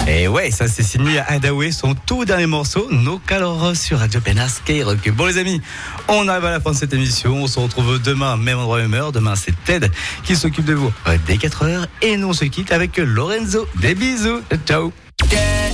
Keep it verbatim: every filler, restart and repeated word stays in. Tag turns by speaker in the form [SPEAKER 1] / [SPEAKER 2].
[SPEAKER 1] Et ouais, ça c'est signé Hadaway, son tout dernier morceau, No Calor sur Radio Pénal Skyrock. Bon les amis, on arrive à la fin de cette émission. On se retrouve demain, même endroit, même heure. Demain c'est Ted qui s'occupe de vous dès quatre heures. Et nous on se quitte avec Lorenzo. Des bisous, ciao.